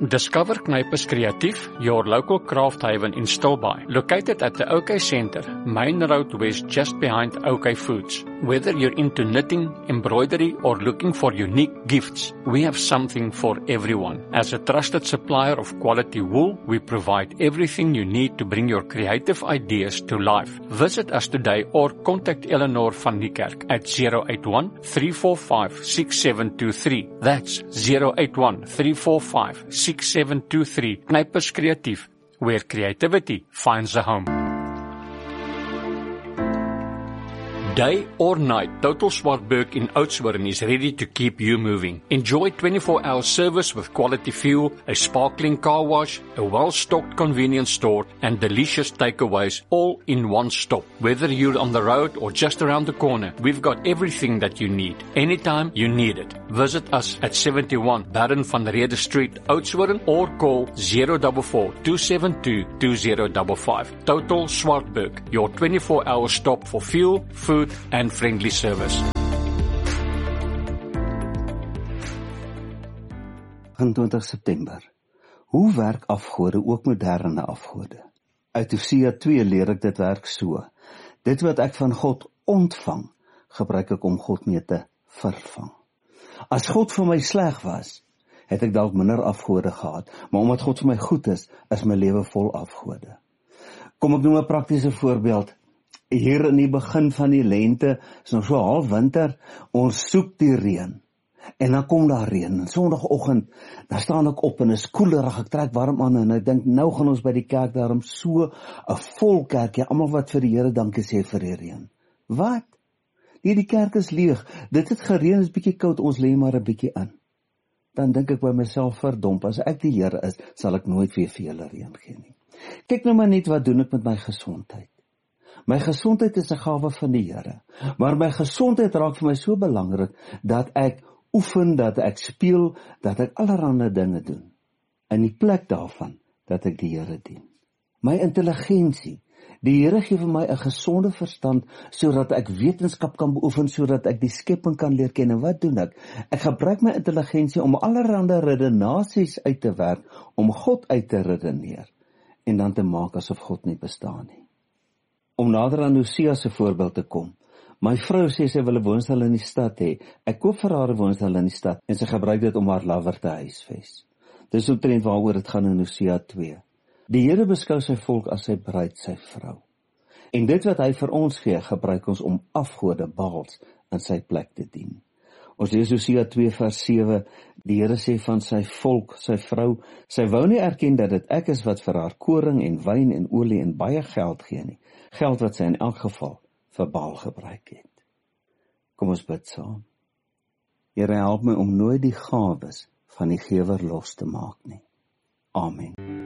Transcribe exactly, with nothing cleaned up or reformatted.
Discover Knypers Creatief, your local craft haven in Stilbaai. Located at the OK Centre, Main Road West, just behind OK Foods. Whether you're into knitting, embroidery, or looking for unique gifts, we have something for everyone. As a trusted supplier of quality wool, we provide everything you need to bring your creative ideas to life. Visit us today or contact Eleanor van Niekerk at zero eight one, three four five, six seven two three. That's zero eight one, three four five, six seven two three. Knypers Creatief, where creativity finds a home. Day or night, Total Swartberg in Oudtshoorn is ready to keep you moving. Enjoy twenty-four hour service with quality fuel, a sparkling car wash, a well-stocked convenience store, and delicious takeaways all in one stop. Whether you're on the road or just around the corner, we've got everything that you need. Anytime you need it. Visit us at seventy-one Baron van Rede Street, Oudtshoorn, or call zero four four, two seven two, two zero five five. Total Swartberg, your twenty-four hour stop for fuel, food, and friendly service. vyf September. Hoe werk afgode, ook moderne afgode? Uit Hosea twee leer ek dit werk so. Dit wat ek van God ontvang, gebruik ek om God mee te vervang. As God vir my sleg was, het ek dalk minder afgode gehad, maar omdat God vir my goed is, is my lewe vol afgode. Kom ek noem 'n praktiese voorbeeld. Hier in die begin van die lente, is nog so half winter, ons soek die reën. En dan kom daar reën, en sondagoggend, dan staan ek op en is koelerig, ek trek warm aan, en ek dink, nou gaan ons by die kerk daarom so 'n vol kerk, ja, almal wat vir die Here dankie sê vir die reën. Wat? Nee, die kerk is leeg, dit het gereën, is bietjie koud, ons lê maar 'n bietjie in. Dan dink ek by myself, verdomp, as ek die Here is, sal ek nooit weer vir julle reën gee nie. Kyk nou maar net, wat doen ek met my gesondheid? My gesondheid is 'n gawe van die Here, maar my gesondheid raak vir my so belangrik, dat ek oefen, dat ek speel, dat ek allerlei dinge doen, in die plek daarvan, dat ek die Here dien. My intelligensie, die Here gee vir my 'n gesonde verstand, sodat ek wetenskap kan beoefen, sodat ek die skepping kan leer ken, en wat doen ek? Ek gebruik my intelligensie om allerlei redenasies uit te werk, om God uit te redeneer, en dan te maak asof God nie bestaan nie. Om nader aan Hosea se voorbeeld te kom. My vrou sê sy wil 'n woonstel in die stad hê. Ek koop vir haar 'n woonstel in die stad en sy gebruik dit om haar lover te huisves. Dis omtrent waaroor dit gaan in Hosea twee. Die Here beskou sy volk as sy bruid, sy vrou. En dit wat hy vir ons gee, gebruik ons om afgode, Baals, in sy plek te dien. Ons lees Hosea twee vers sewe, die Here sê van sy volk, sy vrou, sy wou nie erken dat dit ek is wat vir haar koring en wyn en olie en baie geld gee nie. Geld wat sy in elk geval vir Baal gebruik het. Kom ons bid saam. Here, help my om nooit die gawes van die gewer los te maak nie. Amen.